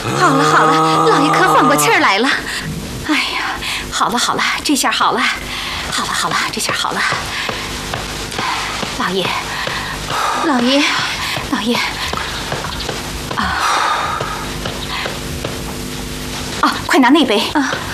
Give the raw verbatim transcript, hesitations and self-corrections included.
好了好了，老爷可缓过气儿来了。哎呀，好了好了，这下好了，好了好了，这下好了。老爷，老爷，老爷，啊啊，快拿那杯啊！